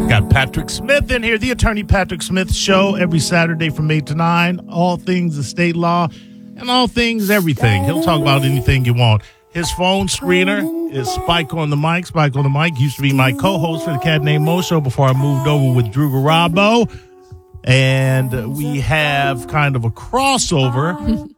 Got Patrick Smith in here, the Attorney Patrick Smith Show, every Saturday from 8 to 9. All things estate law and all things everything. He'll talk about anything you want. His phone screener is Spike on the Mic. Spike on the Mic used to be my co-host for the Cat Named Mo Show before I moved over with Drew Garabo. And we have kind of a crossover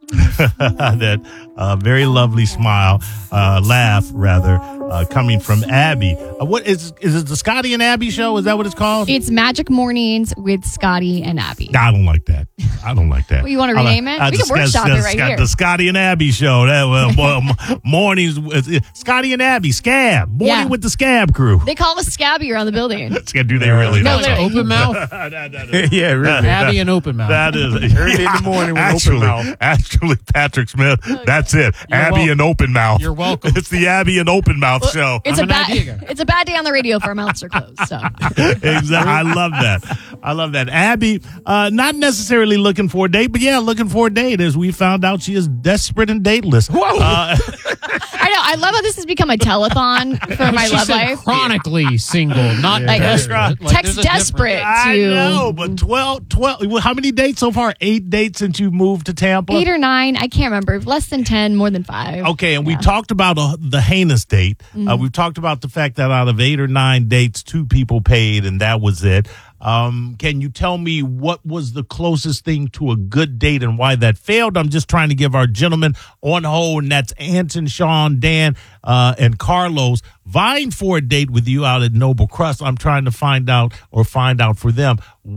that very lovely laugh coming from Abby. What is it? The Scotty and Abby show? Is that what it's called? It's Magic Mornings with Scotty and Abby. I don't like that. Well, you want to rename it? We can workshop it right here. The Scotty and Abby show. Mornings with Scotty and Abby. Scab. Morning with the Scab crew. They call us Scabby around the building. Do they really? No, Open mouth? Yeah, really. Abby and open mouth. That is early in the morning with open mouth. Actually, Patrick Smith, that's it. Abby and open mouth. You're welcome. It's the Abby and open mouth show. It's a bad day on the radio if our mouths are closed. So exactly. I love that. Abby, not necessarily looking for a date, but yeah, looking for a date. As we found out, she is desperate and dateless. I know. I love how this has become a telethon for my love life. Chronically single, not desperate. Text desperate. I know, but 12. How many dates so far? 8 dates since you moved to Tampa? 8 or 9. I can't remember. Less than 10, more than 5. Okay, and we talked about the heinous date. We've talked about the fact that out of 8 or 9 dates, 2 people paid, and that was it. Can you tell me what was the closest thing to a good date and why that failed? I'm just trying to give our gentlemen on hold, and that's Anton, Sean, Dan, and Carlos, vying for a date with you out at Noble Crust. I'm trying to find out for them